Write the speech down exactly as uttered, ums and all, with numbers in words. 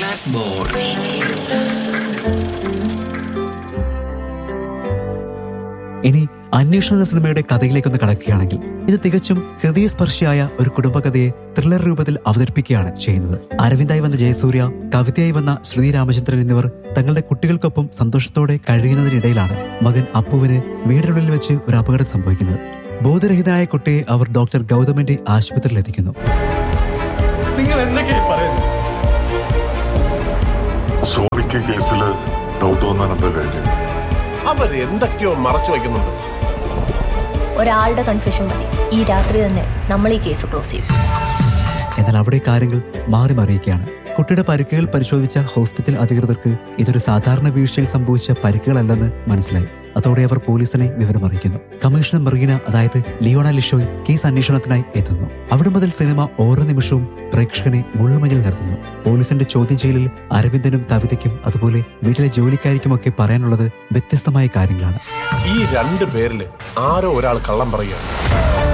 ഇനി അന്വേഷണ സിനിമയുടെ കഥയിലേക്കൊന്ന് കടക്കുകയാണെങ്കിൽ ഇത് തികച്ചും ഹൃദയസ്പർശിയായ ഒരു കുടുംബകഥയെ ത്രില്ലർ രൂപത്തിൽ അവതരിപ്പിക്കുകയാണ് ചെയ്യുന്നത്. അരവിന്ദായി വന്ന ജയസൂര്യ, കവിതയായി വന്ന ശ്രീ രാമചന്ദ്രൻ എന്നിവർ തങ്ങളുടെ കുട്ടികൾക്കൊപ്പം സന്തോഷത്തോടെ കഴിയുന്നതിനിടയിലാണ് മകൻ അപ്പുവിന് വീടിനുള്ളിൽ വെച്ച് ഒരു അപകടം സംഭവിക്കുന്നത്. ബോധരഹിതനായ കുട്ടിയെ അവർ ഡോക്ടർ ഗൗതമിന്റെ ആശുപത്രിയിൽ എത്തിക്കുന്നു. നിങ്ങൾ എന്തൊക്കെയാ പറയുന്നത്? സോണിക്ക് കേസില് ഡൗട്ട് തോന്നാൻ എന്താ കാര്യം? അവർ എന്തൊക്കെയോ മറച്ചു വയ്ക്കുന്നുണ്ട്. ഒരാളുടെ കൺഫ്യൂഷൻ മതി, ഈ രാത്രി തന്നെ നമ്മൾ ഈ കേസ് ക്ലോസ് ചെയ്യും. എന്നാൽ അവിടെ കാര്യങ്ങൾ മാറി മറിയുകയാണ്. കുട്ടിയുടെ പരിക്കുകൾ പരിശോധിച്ച ഹോസ്പിറ്റൽ അധികൃതർക്ക് ഇതൊരു സാധാരണ വീഴ്ചയിൽ സംഭവിച്ച പരിക്കുകളല്ലെന്ന് മനസ്സിലായി. അതോടെ അവർ പോലീസിനെ വിവരമറിയിക്കുന്നു. കമ്മീഷണർ മെറീന, അതായത് ലിയോണ ലിഷോയ്, കേസ് അന്വേഷണത്തിനായി എത്തുന്നു. അവിടെ മുതൽ സിനിമ ഓരോ നിമിഷവും പ്രേക്ഷകനെ മുള്ളുമഞ്ഞിൽ നിർത്തുന്നു. പോലീസിന്റെ ചോദ്യം ചെയ്യലിൽ അരവിന്ദനും കവിതയ്ക്കും അതുപോലെ വീട്ടിലെ ജോലിക്കാരിക്കുമൊക്കെ പറയാനുള്ളത് വ്യത്യസ്തമായ കാര്യങ്ങളാണ്. ഈ രണ്ടു പേരില് ആരോ ഒരാൾ കള്ളം പറയുക.